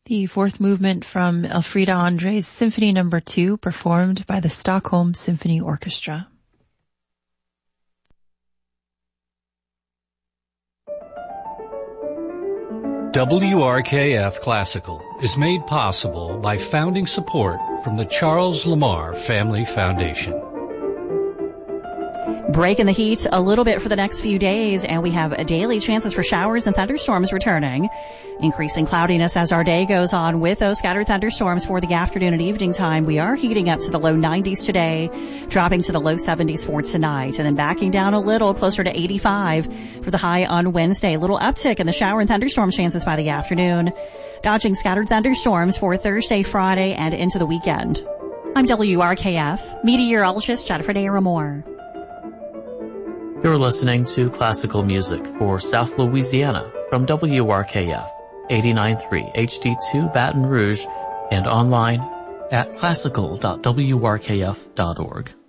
The fourth movement from Elfriede André's Symphony No. 2, performed by the Stockholm Symphony Orchestra. WRKF Classical is made possible by founding support from the Charles Lamar Family Foundation. Breaking the heat a little bit for the next few days, and we have daily chances for showers and thunderstorms returning. Increasing cloudiness as our day goes on with those scattered thunderstorms for the afternoon and evening time. We are heating up to the low 90s today, dropping to the low 70s for tonight, and then backing down a little closer to 85 for the high on Wednesday. A little uptick in the shower and thunderstorm chances by the afternoon. Dodging scattered thunderstorms for Thursday, Friday, and into the weekend. I'm WRKF meteorologist Jennifer Daramore. You're listening to classical music for South Louisiana from WRKF 89.3 HD2 Baton Rouge and online at classical.wrkf.org.